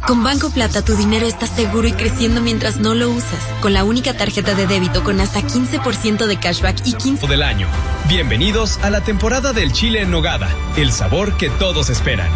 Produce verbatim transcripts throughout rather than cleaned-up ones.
Con Banco Plata tu dinero está seguro y creciendo mientras no lo usas. Con la única tarjeta de débito con hasta quince por ciento de cashback y quince del año. Bienvenidos a la temporada del chile en nogada, el sabor que todos esperan.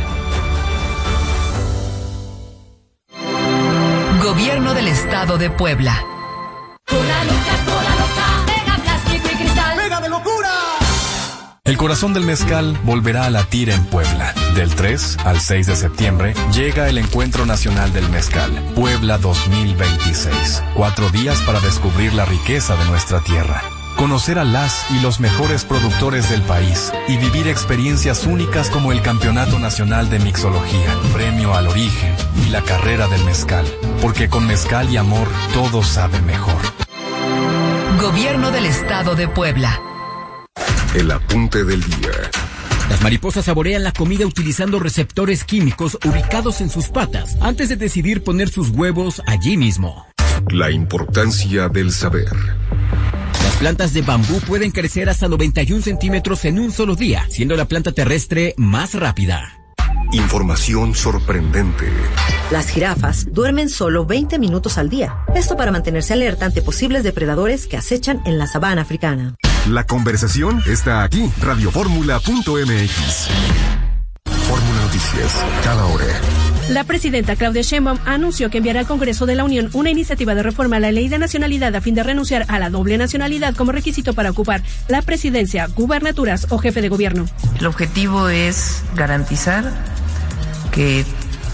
Gobierno del Estado de Puebla. Cola loca, cola loca, pega plástico y cristal. ¡Pega de locura! El corazón del mezcal volverá a latir en Puebla. Del tres al seis de septiembre llega el Encuentro Nacional del Mezcal, Puebla dos mil veintiséis. Cuatro días para descubrir la riqueza de nuestra tierra, conocer a las y los mejores productores del país y vivir experiencias únicas como el Campeonato Nacional de Mixología, Premio al Origen y la Carrera del Mezcal. Porque con mezcal y amor todo sabe mejor. Gobierno del Estado de Puebla. El apunte del día. Las mariposas saborean la comida utilizando receptores químicos ubicados en sus patas antes de decidir poner sus huevos allí mismo. La importancia del saber. Las plantas de bambú pueden crecer hasta noventa y un centímetros en un solo día, siendo la planta terrestre más rápida. Información sorprendente. Las jirafas duermen solo veinte minutos al día. Esto para mantenerse alerta ante posibles depredadores que acechan en la sabana africana. La conversación está aquí. radio fórmula punto m x. Fórmula Noticias, cada hora. La presidenta Claudia Sheinbaum anunció que enviará al Congreso de la Unión una iniciativa de reforma a la Ley de Nacionalidad a fin de renunciar a la doble nacionalidad como requisito para ocupar la presidencia, gubernaturas o jefe de gobierno. El objetivo es garantizar que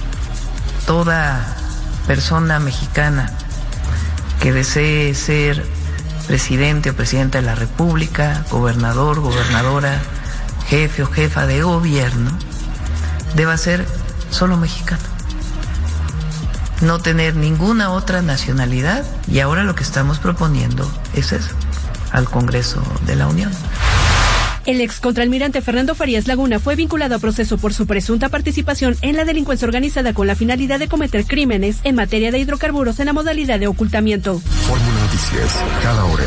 toda persona mexicana que desee ser presidente o presidenta de la República, gobernador, gobernadora, jefe o jefa de gobierno, deba ser solo mexicano, no tener ninguna otra nacionalidad, y ahora lo que estamos proponiendo es eso, al Congreso de la Unión. El ex contraalmirante Fernando Farías Laguna fue vinculado a proceso por su presunta participación en la delincuencia organizada con la finalidad de cometer crímenes en materia de hidrocarburos en la modalidad de ocultamiento. Fórmula Noticias, cada hora.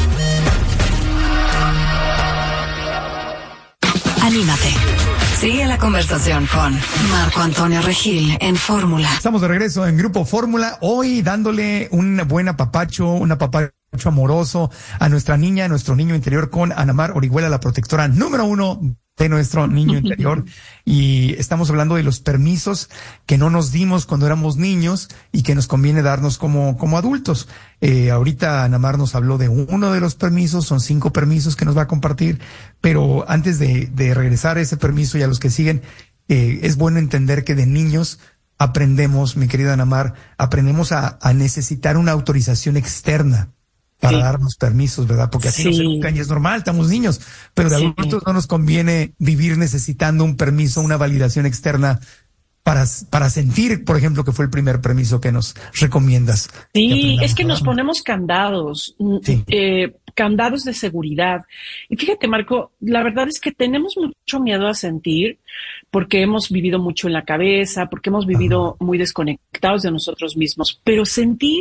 Anímate. Sigue la conversación con Marco Antonio Regil en Fórmula. Estamos de regreso en Grupo Fórmula, hoy dándole un buen apapacho, un apapacho amoroso a nuestra niña, a nuestro niño interior, con Ana Mar Orihuela, la protectora número uno de nuestro niño interior. Y estamos hablando de los permisos que no nos dimos cuando éramos niños y que nos conviene darnos como, como adultos. Eh, ahorita Ana Mar nos habló de uno de los permisos, son cinco permisos que nos va a compartir, pero antes de, de regresar a ese permiso y a los que siguen, eh, es bueno entender que de niños aprendemos, mi querida Ana Mar, aprendemos a, a necesitar una autorización externa para sí. darnos permisos, ¿verdad? Porque así sí. nos educan y es normal, estamos niños, pero de sí. adultos no nos conviene vivir necesitando un permiso, una validación externa para, para sentir, por ejemplo, que fue el primer permiso que nos recomiendas. Sí, que es que nos ponemos candados, sí. eh, candados de seguridad. Y fíjate, Marco, la verdad es que tenemos mucho miedo a sentir porque hemos vivido mucho en la cabeza, porque hemos vivido Ajá. muy desconectados de nosotros mismos, pero sentir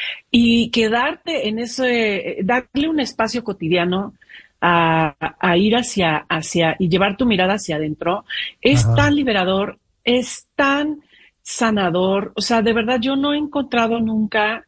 y quedarte en ese, darle un espacio cotidiano a, a ir hacia, hacia y llevar tu mirada hacia adentro es Ajá. tan liberador, es tan sanador. O sea, de verdad yo no he encontrado nunca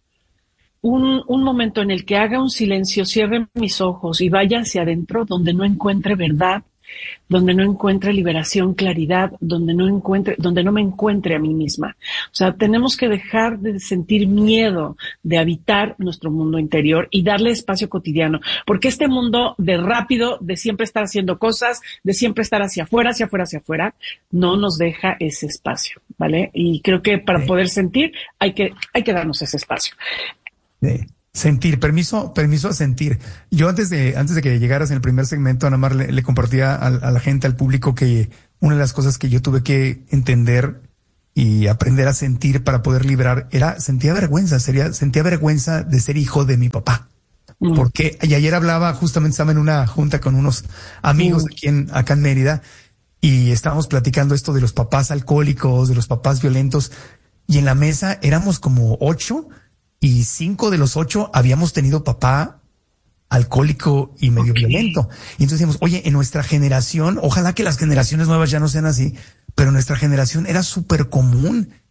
un, un momento en el que haga un silencio, cierre mis ojos y vaya hacia adentro donde no encuentre verdad, donde no encuentre liberación, claridad, donde no encuentre, donde no me encuentre a mí misma. O sea, tenemos que dejar de sentir miedo de habitar nuestro mundo interior y darle espacio cotidiano, porque este mundo de rápido, de siempre estar haciendo cosas, de siempre estar hacia afuera, hacia afuera, hacia afuera, no nos deja ese espacio, ¿vale? Y creo que para sí. poder sentir hay que, hay que darnos ese espacio. Sí. Sentir, permiso, permiso a sentir. Yo antes de, antes de que llegaras en el primer segmento, Ana Mar, le, le compartía a, a la gente, al público, que una de las cosas que yo tuve que entender y aprender a sentir para poder liberar era, sentía vergüenza, sería, sentía vergüenza de ser hijo de mi papá. Mm. Porque, y ayer hablaba, justamente estaba en una junta con unos amigos mm. aquí en, acá en Mérida, y estábamos platicando esto de los papás alcohólicos, de los papás violentos, y en la mesa éramos como ocho, y cinco de los ocho habíamos tenido papá alcohólico y medio okay. violento. Y entonces decíamos, oye, en nuestra generación, ojalá que las generaciones nuevas ya no sean así, pero en nuestra generación era súper común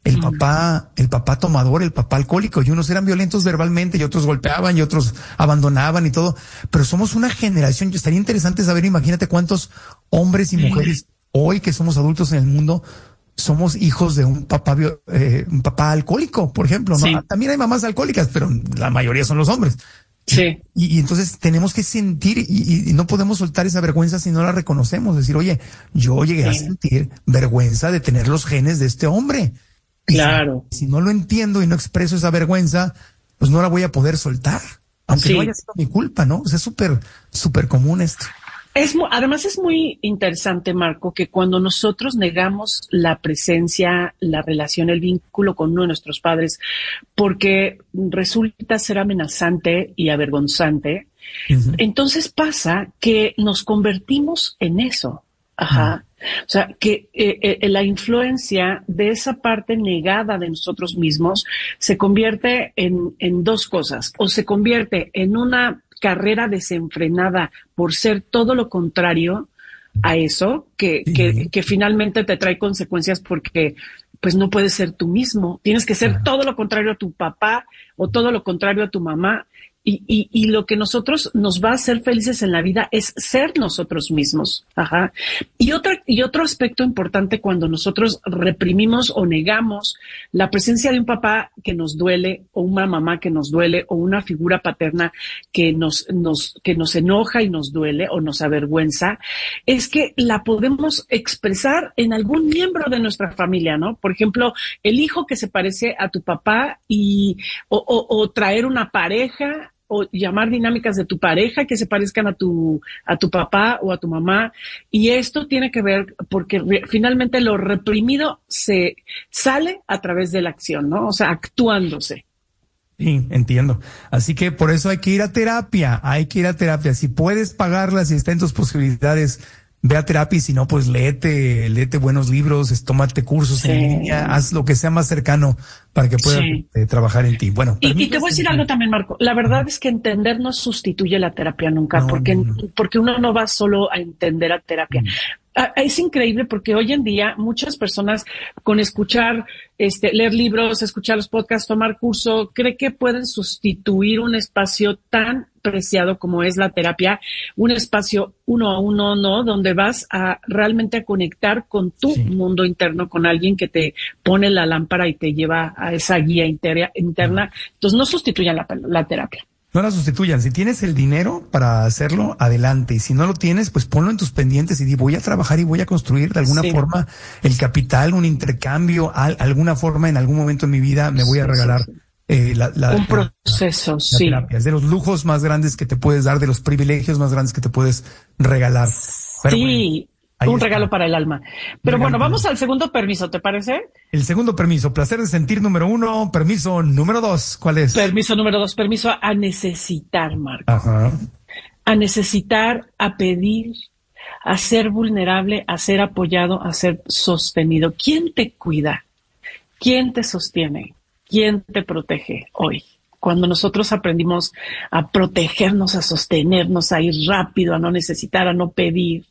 El mm. papá, el papá tomador, el papá alcohólico, y unos eran violentos verbalmente y otros golpeaban y otros abandonaban y todo. Pero somos una generación, estaría interesante saber, imagínate cuántos hombres y mujeres hoy que somos adultos en el mundo somos hijos de un papá, eh, un papá alcohólico, por ejemplo, ¿no? Sí. También hay mamás alcohólicas, pero la mayoría son los hombres. Sí. Y, y entonces tenemos que sentir y, y no podemos soltar esa vergüenza si no la reconocemos. Decir, oye, yo llegué sí. a sentir vergüenza de tener los genes de este hombre. Y claro. Si, si no lo entiendo y no expreso esa vergüenza, pues no la voy a poder soltar. Aunque sí. no haya sido mi culpa, ¿no? O sea, es súper, súper común esto. Es, además es muy interesante, Marco, que cuando nosotros negamos la presencia, la relación, el vínculo con uno de nuestros padres, porque resulta ser amenazante y avergonzante, uh-huh. entonces pasa que nos convertimos en eso. Ajá. Uh-huh. O sea, que eh, eh, la influencia de esa parte negada de nosotros mismos se convierte en, en dos cosas. O se convierte en una carrera desenfrenada por ser todo lo contrario a eso, que, sí. que, que finalmente te trae consecuencias porque pues no puedes ser tú mismo. Tienes que ser Ajá. todo lo contrario a tu papá o todo lo contrario a tu mamá. Y, y, y lo que nosotros nos va a hacer felices en la vida es ser nosotros mismos. Ajá. Y otro, y otro aspecto importante cuando nosotros reprimimos o negamos la presencia de un papá que nos duele, o una mamá que nos duele, o una figura paterna que nos, nos, que nos enoja y nos duele o nos avergüenza, es que la podemos expresar en algún miembro de nuestra familia, ¿no? Por ejemplo, el hijo que se parece a tu papá y, o, o, o traer una pareja, o llamar dinámicas de tu pareja que se parezcan a tu, a tu papá o a tu mamá. Y esto tiene que ver porque re, finalmente lo reprimido se sale a través de la acción, ¿no? O sea, actuándose. Sí, entiendo. Así que por eso hay que ir a terapia, hay que ir a terapia. Si puedes pagarla, si está en tus posibilidades, ve a terapia, y si no, pues léete, léete buenos libros, tómate cursos sí. en línea, haz lo que sea más cercano para que puedas sí. eh, trabajar en ti. Bueno, y, y te voy a decir algo también, Marco. La verdad uh-huh. es que entender no sustituye la terapia nunca, no, porque, no, no. porque uno no va solo a entender a terapia. Uh-huh. Es increíble porque hoy en día muchas personas con escuchar, este, leer libros, escuchar los podcasts, tomar curso, cree que pueden sustituir un espacio tan preciado como es la terapia, un espacio uno a uno, ¿no? Donde vas a realmente a conectar con tu sí. mundo interno, con alguien que te pone la lámpara y te lleva a esa guía interna. interna. Entonces no sustituyan la, la terapia. No la sustituyan. Si tienes el dinero para hacerlo, adelante. Y si no lo tienes, pues ponlo en tus pendientes y di, voy a trabajar y voy a construir de alguna sí. forma el capital, un intercambio, al, alguna forma en algún momento en mi vida me voy a regalar sí, sí. Eh, la, la, un proceso, la, sí. La terapia. Es de los lujos más grandes que te puedes dar, de los privilegios más grandes que te puedes regalar. Pero sí. Bueno, un está. regalo para el alma. Pero regalo bueno, vamos al segundo permiso, ¿te parece? El segundo permiso, placer de sentir número uno, permiso número dos, ¿cuál es? Permiso número dos, permiso a, a necesitar, Marco. Ajá. A necesitar, a pedir, a ser vulnerable, a ser apoyado, a ser sostenido. ¿Quién te cuida? ¿Quién te sostiene? ¿Quién te protege hoy? Cuando nosotros aprendimos a protegernos, a sostenernos, a ir rápido, a no necesitar, a no pedir.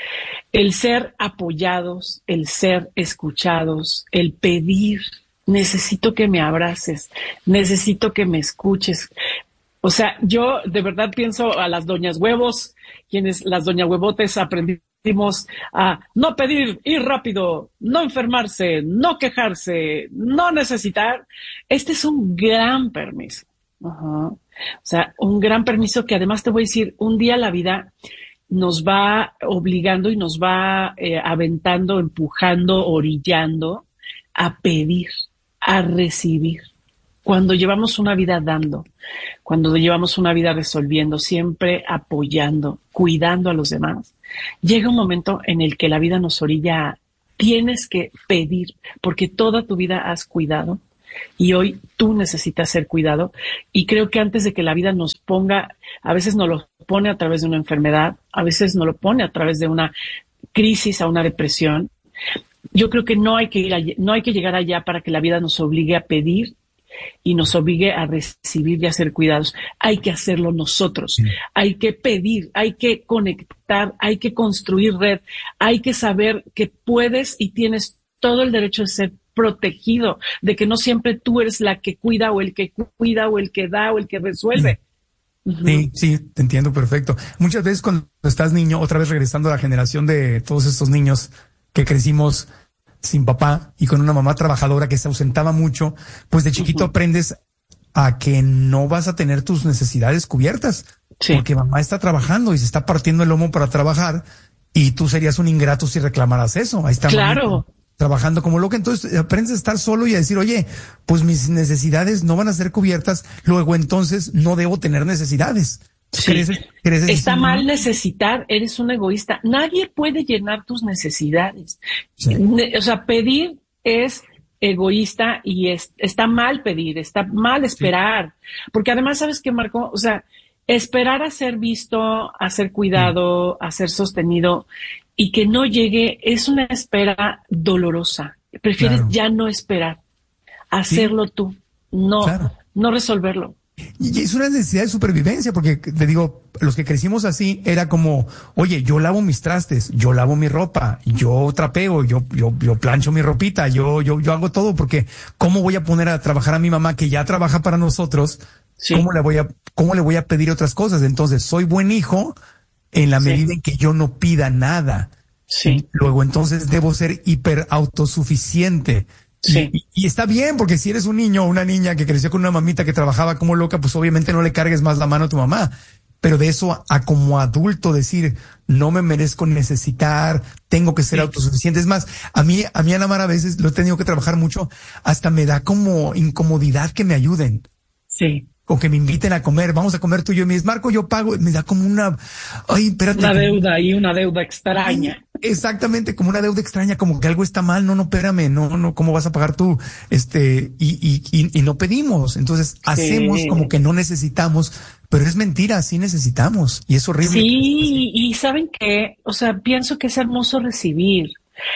El ser apoyados, el ser escuchados, el pedir, necesito que me abraces, necesito que me escuches. O sea, yo de verdad pienso a las doñas huevos, quienes las doña huevotes aprendimos a no pedir, ir rápido, no enfermarse, no quejarse, no necesitar. Este es un gran permiso. Uh-huh. O sea, un gran permiso que además te voy a decir, un día la vida nos va obligando y nos va eh, aventando, empujando, orillando a pedir, a recibir. Cuando llevamos una vida dando, cuando llevamos una vida resolviendo, siempre apoyando, cuidando a los demás, llega un momento en el que la vida nos orilla a tienes que pedir, porque toda tu vida has cuidado y hoy tú necesitas ser cuidado. Y creo que antes de que la vida nos ponga, a veces nos lo pone a través de una enfermedad, a veces nos lo pone a través de una crisis, a una depresión. Yo creo que no hay que ir allá, no hay que llegar allá para que la vida nos obligue a pedir y nos obligue a recibir y a ser cuidados. Hay que hacerlo nosotros. Sí. Hay que pedir, hay que conectar, hay que construir red, hay que saber que puedes y tienes todo el derecho de ser protegido, de que no siempre tú eres la que cuida o el que cuida o el que da o el que resuelve. Uh-huh. Sí, sí, te entiendo perfecto. Muchas veces cuando estás niño, otra vez regresando a la generación de todos estos niños que crecimos sin papá y con una mamá trabajadora que se ausentaba mucho, pues de chiquito uh-huh. aprendes a que no vas a tener tus necesidades cubiertas. Sí. Porque mamá está trabajando y se está partiendo el lomo para trabajar y tú serías un ingrato si reclamaras eso. Ahí está. Claro. Trabajando como loca. Entonces aprendes a estar solo y a decir, oye, pues mis necesidades no van a ser cubiertas. Luego entonces no debo tener necesidades. Sí. ¿Creces, creces está mal necesitar, eres un egoísta. Nadie puede llenar tus necesidades. Sí. O sea, pedir es egoísta y es, está mal pedir, está mal esperar. Sí. Porque además, ¿sabes qué, Marco? O sea, esperar a ser visto, a ser cuidado, a ser sostenido y que no llegue es una espera dolorosa. Prefieres claro. ya no esperar, hacerlo sí. tú, no, claro. no resolverlo. Y es una necesidad de supervivencia, porque te digo, los que crecimos así era como, oye, yo lavo mis trastes, yo lavo mi ropa, yo trapeo, yo, yo, yo plancho mi ropita, yo, yo, yo hago todo, porque ¿cómo voy a poner a trabajar a mi mamá que ya trabaja para nosotros? Sí. ¿Cómo le voy a, cómo le voy a pedir otras cosas? Entonces, soy buen hijo en la sí. medida en que yo no pida nada. Sí. Luego, entonces, debo ser hiper autosuficiente. Sí. Y, y está bien, porque si eres un niño o una niña que creció con una mamita que trabajaba como loca, pues obviamente no le cargues más la mano a tu mamá. Pero de eso a, a como adulto decir, no me merezco necesitar, tengo que ser sí. autosuficiente. Es más, a mí, a mí, Ana Mar, a veces lo he tenido que trabajar mucho, hasta me da como incomodidad que me ayuden. Sí. O que me inviten a comer, vamos a comer tú y yo, me dices, Marco, yo pago, me da como una, ay, espérate. Una deuda y una deuda extraña. Exactamente, como una deuda extraña, como que algo está mal, no, no, espérame, no, no, ¿cómo vas a pagar tú? Este, y, y, y, y no pedimos, entonces hacemos sí. como que no necesitamos, pero es mentira, sí necesitamos, y es horrible. Sí, y ¿saben qué? O sea, pienso que es hermoso recibir.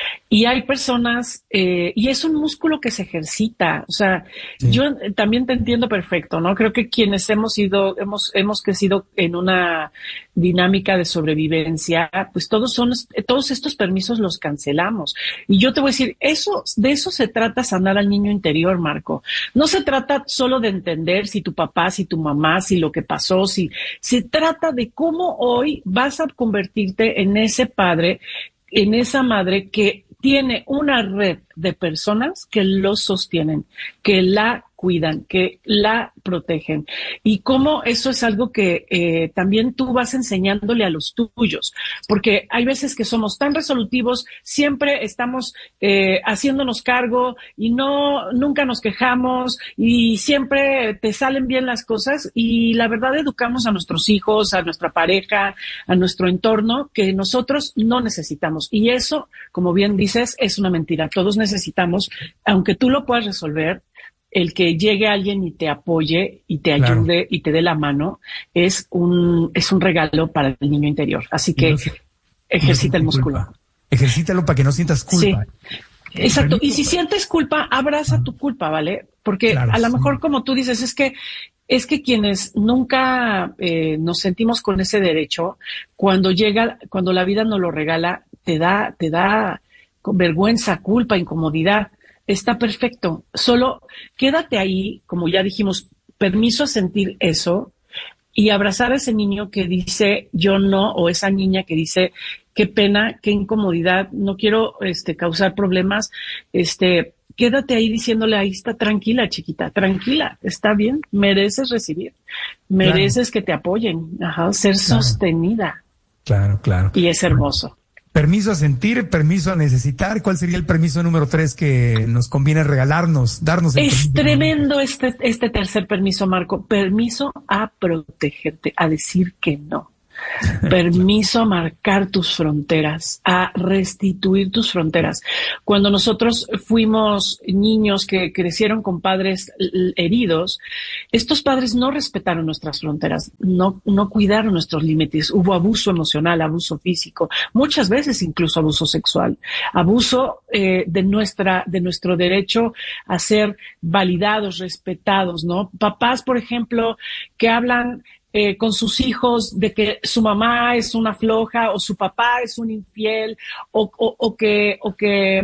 Y hay personas, eh, y es un músculo que se ejercita. O sea, sí. yo también te entiendo perfecto, ¿no? Creo que quienes hemos ido, hemos, hemos crecido en una dinámica de sobrevivencia, pues todos son, todos estos permisos los cancelamos. Y yo te voy a decir, eso, de eso se trata sanar al niño interior, Marco. No se trata solo de entender si tu papá, si tu mamá, si lo que pasó, si, se trata de cómo hoy vas a convertirte en ese padre, en esa madre que tiene una red de personas que lo sostienen, que la cuidan, que la protegen. Y cómo eso es algo que eh, también tú vas enseñándole a los tuyos, porque hay veces que somos tan resolutivos, siempre estamos eh, haciéndonos cargo y no, nunca nos quejamos y siempre te salen bien las cosas y la verdad educamos a nuestros hijos, a nuestra pareja, a nuestro entorno que nosotros no necesitamos. Y eso, como bien dices, es una mentira. Todos necesitamos, aunque tú lo puedas resolver, el que llegue alguien y te apoye y te ayude claro. y te dé la mano es un es un regalo para el niño interior. Así que no se, ejercita no el músculo. Culpa. Ejercítalo para que no sientas culpa. Sí. Exacto. Y si sientes culpa, abraza tu culpa, ¿vale? Porque claro, a lo mejor, sí. como tú dices, es que es que quienes nunca eh, nos sentimos con ese derecho, cuando llega, cuando la vida nos lo regala, te da, te da vergüenza, culpa, incomodidad. Está perfecto. Solo quédate ahí, como ya dijimos, permiso a sentir eso y abrazar a ese niño que dice yo no, o esa niña que dice qué pena, qué incomodidad, no quiero este causar problemas. Este, quédate ahí diciéndole, ahí está, tranquila, chiquita, tranquila, está bien, mereces recibir, mereces claro. que te apoyen, ajá, ser claro. sostenida. Claro, claro. Y es hermoso. Permiso a sentir, permiso a necesitar. ¿Cuál sería el permiso número tres que nos conviene regalarnos, darnos? El es tremendo este, este tercer permiso, Marco. Permiso a protegerte, a decir que no. Permiso a marcar tus fronteras, a restituir tus fronteras. Cuando nosotros fuimos niños que crecieron con padres heridos, estos padres no respetaron nuestras fronteras, no, no cuidaron nuestros límites. Hubo abuso emocional, abuso físico, muchas veces incluso abuso sexual, abuso eh, de nuestra, de nuestro derecho a ser validados, respetados, ¿no? Papás, por ejemplo, que hablan Eh, con sus hijos de que su mamá es una floja o su papá es un infiel o, o, o que o que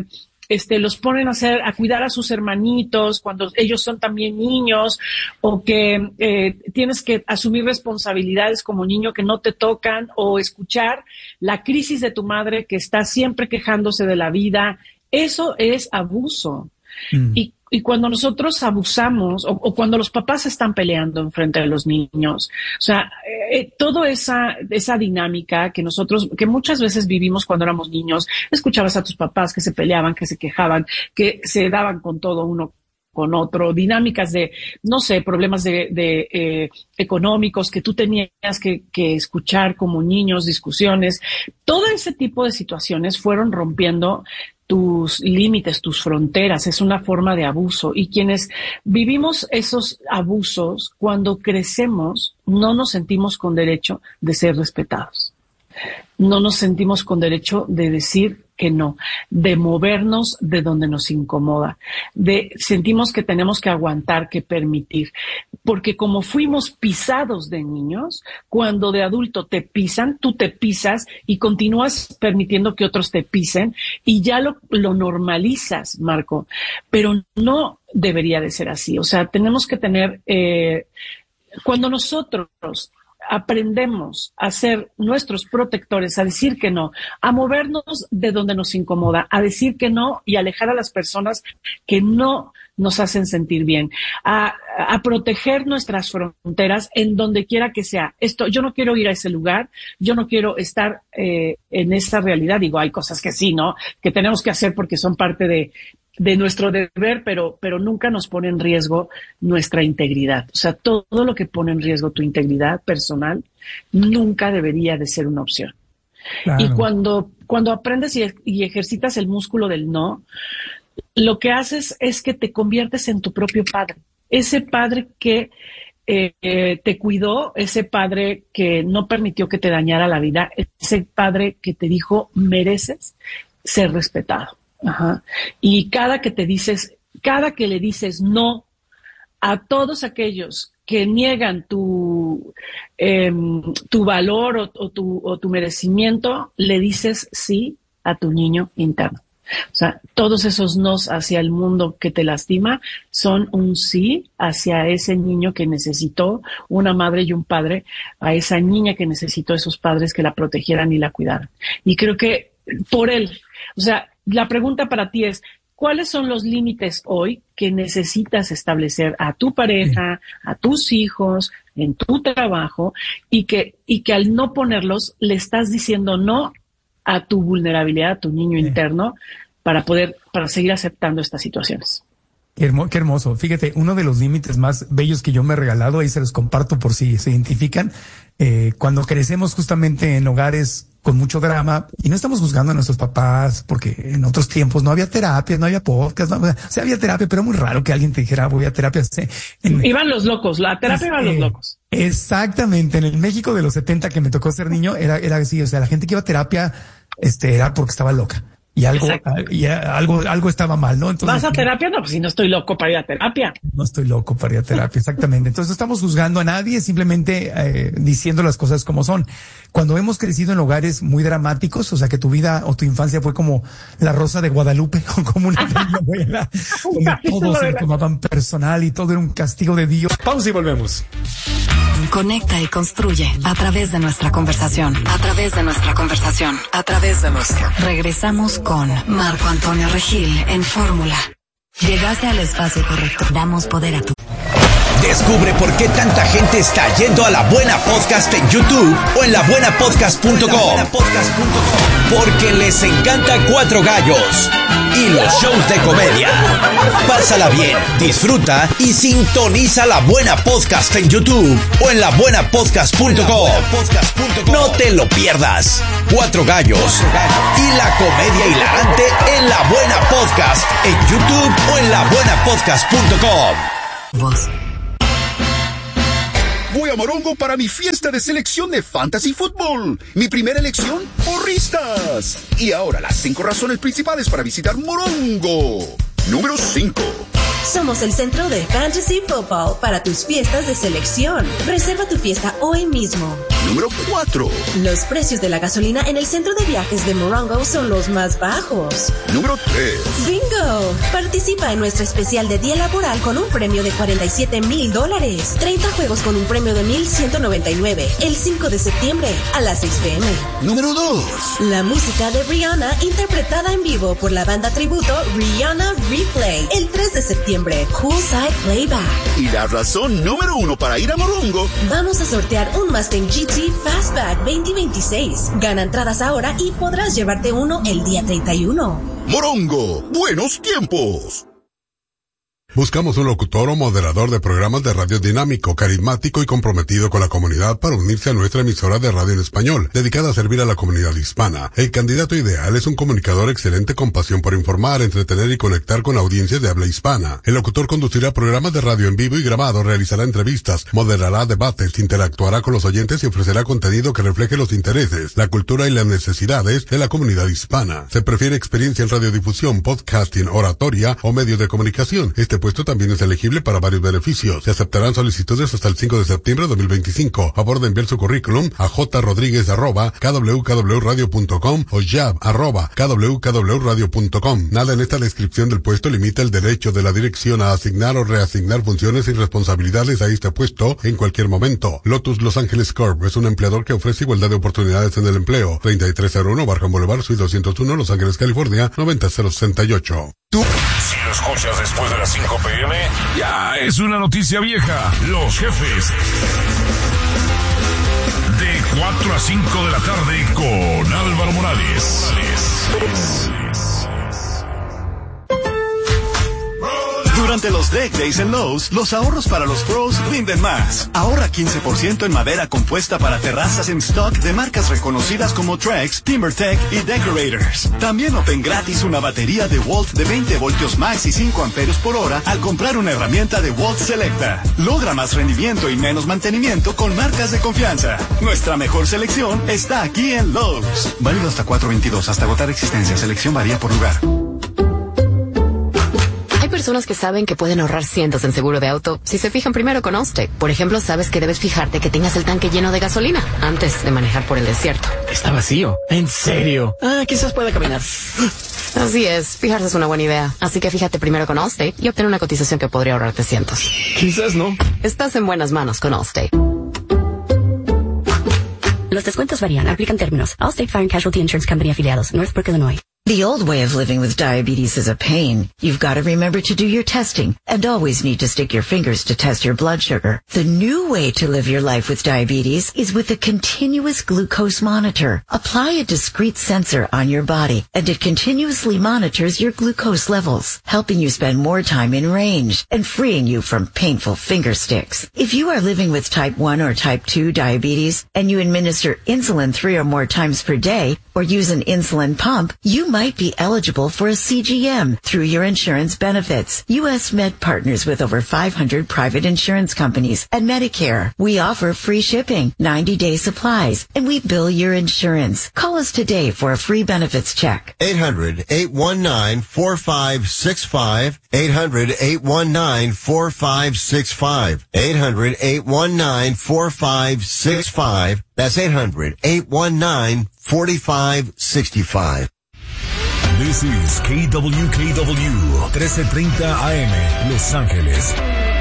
este, los ponen a hacer, a cuidar a sus hermanitos cuando ellos son también niños, o que eh, tienes que asumir responsabilidades como niño que no te tocan, o escuchar la crisis de tu madre que está siempre quejándose de la vida. Eso es abuso. Mm. Y Y cuando nosotros abusamos, o, o cuando los papás están peleando enfrente de los niños, o sea, eh, toda esa, esa dinámica que nosotros, que muchas veces vivimos cuando éramos niños, escuchabas a tus papás que se peleaban, que se quejaban, que se daban con todo uno con otro, dinámicas de, no sé, problemas de, de eh, económicos que tú tenías que, que escuchar como niños, discusiones, todo ese tipo de situaciones fueron rompiendo tus límites, tus fronteras. Es una forma de abuso, y quienes vivimos esos abusos, cuando crecemos, no nos sentimos con derecho de ser respetados. No nos sentimos con derecho de decir que no, de movernos de donde nos incomoda, de sentimos que tenemos que aguantar, que permitir, porque como fuimos pisados de niños, cuando de adulto te pisan, tú te pisas y continúas permitiendo que otros te pisen, y ya lo, lo normalizas, Marco, pero no debería de ser así. O sea, tenemos que tener, eh, cuando nosotros aprendemos a ser nuestros protectores, a decir que no, a movernos de donde nos incomoda, a decir que no y alejar a las personas que no nos hacen sentir bien, a, a proteger nuestras fronteras en donde quiera que sea. Esto, yo no quiero ir a ese lugar, yo no quiero estar eh, en esa realidad. Digo, hay cosas que sí, ¿no? Que tenemos que hacer porque son parte de de nuestro deber, pero, pero nunca nos pone en riesgo nuestra integridad. O sea, todo lo que pone en riesgo tu integridad personal nunca debería de ser una opción. Claro. Y cuando, cuando aprendes y, y ejercitas el músculo del no, lo que haces es que te conviertes en tu propio padre. Ese padre que eh, eh, te cuidó, ese padre que no permitió que te dañara la vida, ese padre que te dijo, mereces ser respetado. Ajá. Y cada que te dices, cada que le dices no a todos aquellos que niegan tu, eh, tu valor o, o, tu, o tu merecimiento, le dices sí a tu niño interno. O sea, todos esos nos hacia el mundo que te lastima son un sí hacia ese niño que necesitó una madre y un padre, a esa niña que necesitó esos padres que la protegieran y la cuidaran. Y creo que por él, o sea, la pregunta para ti es, ¿cuáles son los límites hoy que necesitas establecer a tu pareja, a tus hijos, en tu trabajo, y que, y que al no ponerlos le estás diciendo no a tu vulnerabilidad, a tu niño sí. interno, para poder, para seguir aceptando estas situaciones? Qué, hermo, qué hermoso. Fíjate, uno de los límites más bellos que yo me he regalado, ahí se los comparto por si se identifican, eh, cuando crecemos justamente en hogares con mucho drama, y no estamos juzgando a nuestros papás, porque en otros tiempos no había terapia, no había podcast, no, o sea, había terapia, pero muy raro que alguien te dijera, voy a terapia. En, iban los locos, la terapia iban eh, los locos. Exactamente, en el México de los setenta que me tocó ser niño, era, era así, o sea, la gente que iba a terapia, este, era porque estaba loca. Y algo, y algo, algo estaba mal, ¿no? Entonces, ¿vas a terapia? No, pues si no estoy loco para ir a terapia. No estoy loco para ir a terapia, exactamente. Entonces no estamos juzgando a nadie, simplemente eh, diciendo las cosas como son. Cuando hemos crecido en hogares muy dramáticos, o sea que tu vida o tu infancia fue como la Rosa de Guadalupe, o como una telenovela, donde todos se lo tomaban personal y todo era un castigo de Dios. Pausa y volvemos. Conecta y construye a través de nuestra conversación, a través de nuestra conversación, a través de nuestra. Regresamos con Marco Antonio Regil en Fórmula. Llegaste al espacio correcto. Damos poder a tu. Descubre por qué tanta gente está yendo a La Buena Podcast en YouTube o en la buena podcast punto com. Porque les encanta Cuatro Gallos y los shows de comedia. Pásala bien, disfruta y sintoniza La Buena Podcast en YouTube o en la buena podcast punto com. No te lo pierdas. Cuatro Gallos y la comedia hilarante en La Buena Podcast en YouTube o en la buena podcast punto com. Vos. Voy a Morongo para mi fiesta de selección de Fantasy Football. Mi primera elección, porristas. Y ahora las cinco razones principales para visitar Morongo. Número cinco. Somos el centro de Fantasy Football para tus fiestas de selección. Reserva tu fiesta hoy mismo. Número cuatro. Los precios de la gasolina en el centro de viajes de Morongo son los más bajos. Número tres. ¡Bingo! Participa en nuestro especial de día laboral con un premio de cuarenta y siete mil dólares. treinta juegos con un premio de mil ciento noventa y nueve. El cinco de septiembre a las seis p m Número dos. La música de Rihanna interpretada en vivo por la banda tributo Rihanna Replay. El tres de septiembre. Poolside Playback. Y la razón número uno para ir a Morongo. Vamos a sortear un Mustang G T Fastback veinte veintiséis. Gana entradas ahora y podrás llevarte uno el día treinta y uno. Morongo, buenos tiempos. Buscamos un locutor o moderador de programas de radio dinámico, carismático y comprometido con la comunidad para unirse a nuestra emisora de radio en español, dedicada a servir a la comunidad hispana. El candidato ideal es un comunicador excelente con pasión por informar, entretener y conectar con audiencias de habla hispana. El locutor conducirá programas de radio en vivo y grabado, realizará entrevistas, moderará debates, interactuará con los oyentes y ofrecerá contenido que refleje los intereses, la cultura y las necesidades de la comunidad hispana. Se prefiere experiencia en radiodifusión, podcasting, oratoria o medios de comunicación. Este puesto también es elegible para varios beneficios. Se aceptarán solicitudes hasta el cinco de septiembre de dos mil veinticinco. A favor de enviar su currículum a jrodriguez arroba k w k w radio punto com o jab arroba k w k w radio punto com. Nada en esta descripción del puesto limita el derecho de la dirección a asignar o reasignar funciones y responsabilidades a este puesto en cualquier momento. Lotus Los Ángeles Corp es un empleador que ofrece igualdad de oportunidades en el empleo. treinta y tres cero uno Barham Boulevard, Suite doscientos uno, Los Ángeles, California, noventa cero sesenta y ocho. ¿Tú? Si lo escuchas después de las cinco p m, ya es una noticia vieja. Los jefes. De cuatro a cinco de la tarde con Álvaro Morales. Durante los Deck Days en Lowe's, los ahorros para los pros rinden más. Ahorra quince por ciento en madera compuesta para terrazas en stock de marcas reconocidas como Trex, TimberTech y Decorators. También obtén gratis una batería de Walt de veinte voltios max y cinco amperios por hora al comprar una herramienta de Walt Selecta. Logra más rendimiento y menos mantenimiento con marcas de confianza. Nuestra mejor selección está aquí en Lowe's. Válido hasta cuatro veintidós, hasta agotar existencia. Selección varía por lugar. Hay personas que saben que pueden ahorrar cientos en seguro de auto si se fijan primero con Allstate. Por ejemplo, sabes que debes fijarte que tengas el tanque lleno de gasolina antes de manejar por el desierto. Está vacío. ¿En serio? Ah, quizás pueda caminar. Así es, fijarse es una buena idea. Así que fíjate primero con Allstate y obtén una cotización que podría ahorrarte cientos. Quizás no. Estás en buenas manos con Allstate. Los descuentos varían. Aplican términos. Allstate Fire and Casualty Insurance Company afiliados. Northbrook, Illinois. The old way of living with diabetes is a pain. You've got to remember to do your testing and always need to stick your fingers to test your blood sugar. The new way to live your life with diabetes is with a continuous glucose monitor. Apply a discrete sensor on your body and it continuously monitors your glucose levels, helping you spend more time in range and freeing you from painful finger sticks. If you are living with type one or type two diabetes and you administer insulin three or more times per day or use an insulin pump, you might be eligible for a C G M through your insurance benefits. U S Med partners with over five hundred private insurance companies and Medicare. We offer free shipping, ninety day supplies, and we bill your insurance. Call us today for a free benefits check. eight hundred, eight one nine, four five six five. eight hundred, eight one nine, four five six five. eight hundred, eight one nine, four five six five. That's eight hundred, eight one nine, four five six five. This is K W K W, trece treinta A M, Los Ángeles.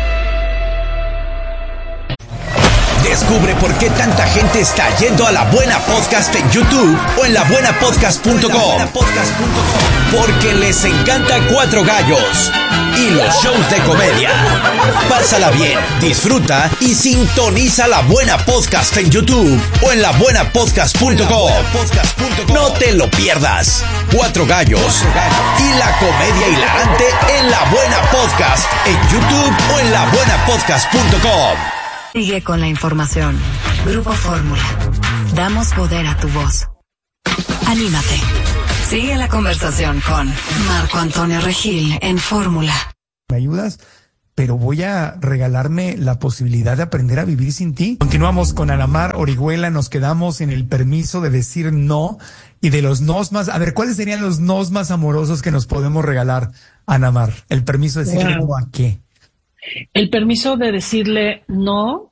Descubre por qué tanta gente está yendo a La Buena Podcast en YouTube o en la buena podcast punto com. Porque les encanta Cuatro Gallos y los shows de comedia. Pásala bien, disfruta y sintoniza La Buena Podcast en YouTube o en la buena podcast punto com. No te lo pierdas. Cuatro Gallos y la comedia hilarante en La Buena Podcast en YouTube o en la buena podcast punto com. Sigue con la información. Grupo Fórmula. Damos poder a tu voz. Anímate. Sigue la conversación con Marco Antonio Regil en Fórmula. ¿Me ayudas? pero voy a regalarme la posibilidad de aprender a vivir sin ti. Continuamos con Ana Mar Orihuela, nos quedamos en el permiso de decir no y de los nos más. A ver, ¿cuáles serían los nos más amorosos que nos podemos regalar, Ana Mar? El permiso de decirle wow. no a qué. El permiso de decirle no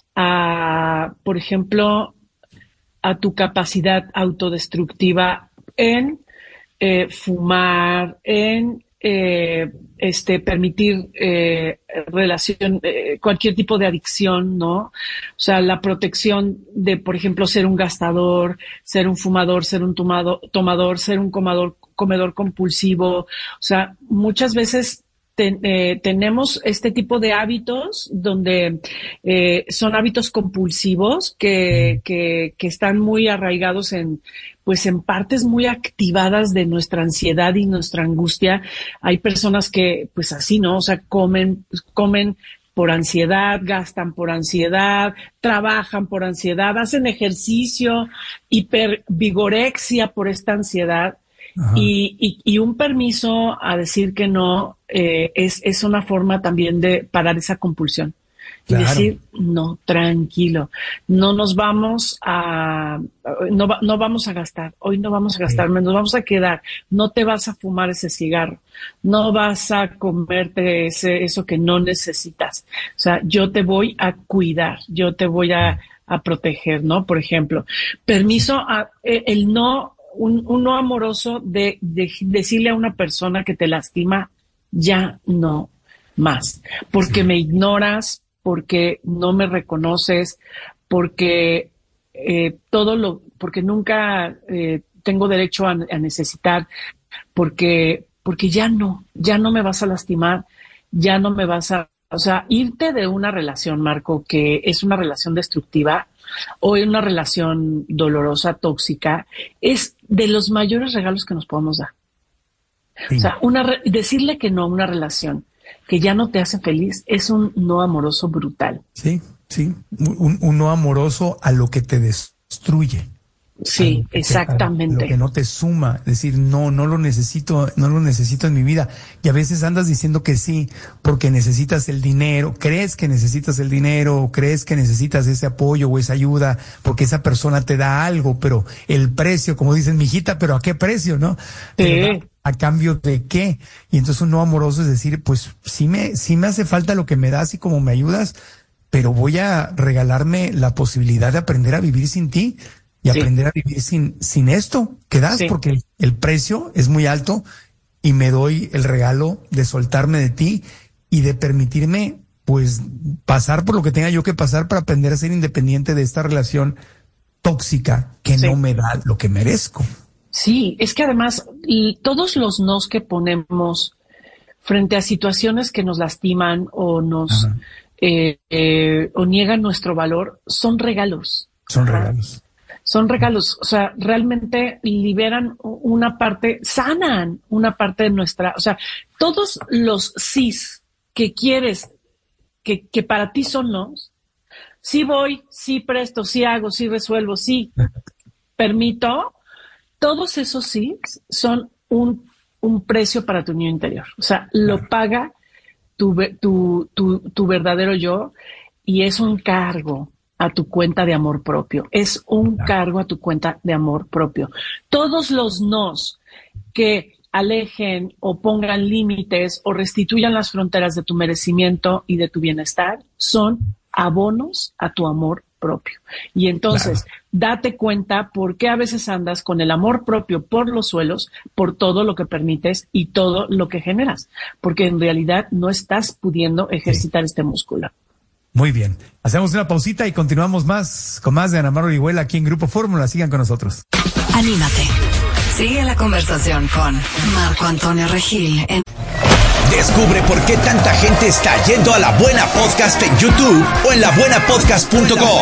a, por ejemplo, a tu capacidad autodestructiva en eh, fumar, en Eh, este permitir eh, relación, eh, cualquier tipo de adicción, ¿no? O sea, la protección de, por ejemplo, ser un gastador, ser un fumador, ser un tomado, tomador, ser un comador, comedor compulsivo. O sea, muchas veces ten, eh, tenemos este tipo de hábitos donde eh, son hábitos compulsivos que, que, que están muy arraigados en pues en partes muy activadas de nuestra ansiedad y nuestra angustia. Hay personas que, pues así, ¿no? O sea, comen, comen por ansiedad, gastan por ansiedad, trabajan por ansiedad, hacen ejercicio, hipervigorexia por esta ansiedad. Y, y, y un permiso a decir que no eh, es, es una forma también de parar esa compulsión. Y claro. decir, no, tranquilo, no nos vamos a, no, va, no vamos a gastar, hoy no vamos a gastar, sí. nos vamos a quedar, no te vas a fumar ese cigarro, no vas a comerte ese, eso que no necesitas. O sea, yo te voy a cuidar, yo te voy a, a proteger, ¿no? Por ejemplo, permiso a, el no, un, un no amoroso de, de decirle a una persona que te lastima, ya no más, porque sí. me ignoras, porque no me reconoces, porque eh, todo lo, porque nunca eh, tengo derecho a, a necesitar, porque, porque ya no, ya no me vas a lastimar, ya no me vas a, o sea, irte de una relación, Marco, que es una relación destructiva o una relación dolorosa, tóxica, es de los mayores regalos que nos podemos dar. Sí. O sea, una re- decirle que no a una relación que ya no te hace feliz, es un no amoroso brutal. Sí, sí, un, un no amoroso a lo que te destruye. Sí, exactamente. Te, lo que no te suma, decir, no, no lo necesito, no lo necesito en mi vida. Y a veces andas diciendo que sí, porque necesitas el dinero, crees que necesitas el dinero, crees que necesitas ese apoyo o esa ayuda, porque esa persona te da algo, pero el precio, como dicen, mijita, pero ¿a qué precio, no? Sí. ¿A cambio de qué? Y entonces un no amoroso es decir, pues sí me, sí me hace falta lo que me das y como me ayudas, pero voy a regalarme la posibilidad de aprender a vivir sin ti y sí. aprender a vivir sin, sin esto que das, sí. porque el, el precio es muy alto y me doy el regalo de soltarme de ti y de permitirme, pues, pasar por lo que tenga yo que pasar para aprender a ser independiente de esta relación tóxica que sí. no me da lo que merezco. Sí, es que además todos los nos que ponemos frente a situaciones que nos lastiman o nos eh, eh, o niegan nuestro valor son regalos. Son regalos. Son regalos, o sea, realmente liberan una parte, sanan una parte de nuestra, o sea, todos los sís que quieres, que, que para ti son nos, sí voy, sí presto, sí hago, sí resuelvo, sí permito. Todos esos sí son un, un precio para tu niño interior. O sea, lo paga tu, tu, tu, tu verdadero yo y es un cargo a tu cuenta de amor propio. Es un cargo a tu cuenta de amor propio. Todos los nos que alejen o pongan límites o restituyan las fronteras de tu merecimiento y de tu bienestar son abonos a tu amor propio. Y entonces, claro. date cuenta por qué a veces andas con el amor propio por los suelos, por todo lo que permites y todo lo que generas, porque en realidad no estás pudiendo ejercitar sí. este músculo. Muy bien. Hacemos una pausita y continuamos más con más de Ana Mar Orihuela aquí en Grupo Fórmula. Sigan con nosotros. Anímate. Sigue la conversación con Marco Antonio Regil en... Descubre por qué tanta gente está yendo a La Buena Podcast en YouTube o en la buena podcast punto com.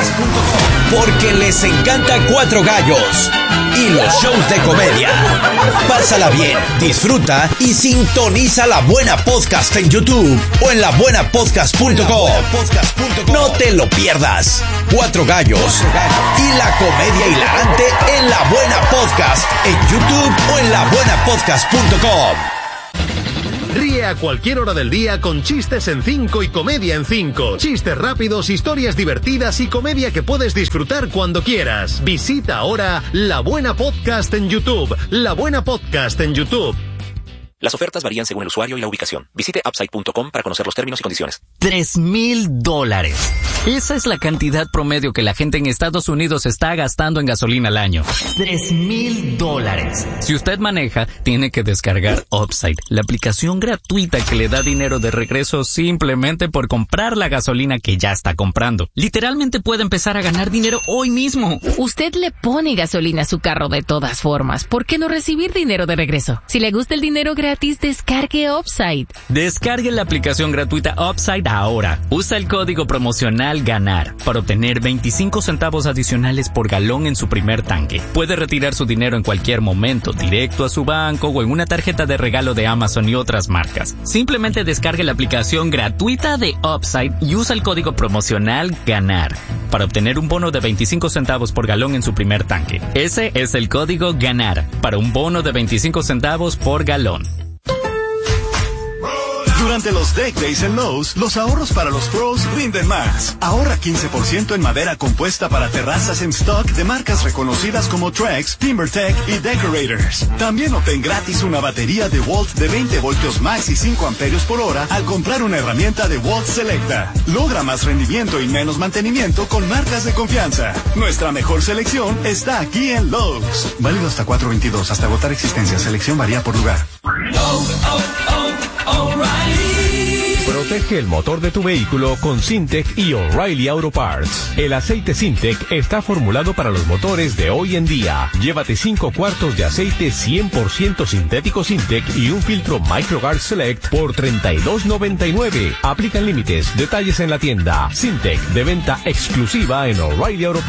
Porque les encanta Cuatro Gallos y los shows de comedia. Pásala bien, disfruta y sintoniza La Buena Podcast en YouTube o en la buena podcast punto com. No te lo pierdas. Cuatro Gallos y la comedia hilarante en La Buena Podcast en YouTube o en la buena podcast punto com. Ríe a cualquier hora del día con chistes en cinco y comedia en cinco. Chistes rápidos, historias divertidas y comedia que puedes disfrutar cuando quieras. Visita ahora La Buena Podcast en YouTube. La Buena Podcast en YouTube. Las ofertas varían según el usuario y la ubicación. Visite upside punto com para conocer los términos y condiciones. Tres mil dólares. Esa es la cantidad promedio que la gente en Estados Unidos está gastando en gasolina al año. Tres mil dólares. Si usted maneja, tiene que descargar Upside, la aplicación gratuita que le da dinero de regreso simplemente por comprar la gasolina que ya está comprando. Literalmente puede empezar a ganar dinero hoy mismo. Usted le pone gasolina a su carro de todas formas. ¿Por qué no recibir dinero de regreso? Si le gusta el dinero gratis, descargue Upside. Descargue la aplicación gratuita Upside ahora. Usa el código promocional GANAR para obtener veinticinco centavos adicionales por galón en su primer tanque. Puede retirar su dinero en cualquier momento, directo a su banco o en una tarjeta de regalo de Amazon y otras marcas. Simplemente descargue la aplicación gratuita de Upside y usa el código promocional GANAR para obtener un bono de veinticinco centavos por galón en su primer tanque. Ese es el código GANAR para un bono de veinticinco centavos por galón. Durante los Deck Days en Lowe's, los ahorros para los pros rinden más. Ahorra quince por ciento en madera compuesta para terrazas en stock de marcas reconocidas como Trex, TimberTech y Decorators. También obtén gratis una batería de Walt de veinte voltios max y cinco amperios por hora al comprar una herramienta de Walt Selecta. Logra más rendimiento y menos mantenimiento con marcas de confianza. Nuestra mejor selección está aquí en Lowe's. Válido hasta cuatro veintidós, hasta agotar existencia. Selección varía por lugar. Oh, oh, oh, O'Reilly. Protege el motor de tu vehículo con Syntec y O'Reilly Auto Parts. El aceite Syntec está formulado para los motores de hoy en día. Llévate cinco cuartos de aceite cien por ciento sintético Syntec y un filtro MicroGuard Select por treinta y dos noventa y nueve. Aplican límites. Detalles en la tienda. Syntec, de venta exclusiva en O'Reilly Auto Parts.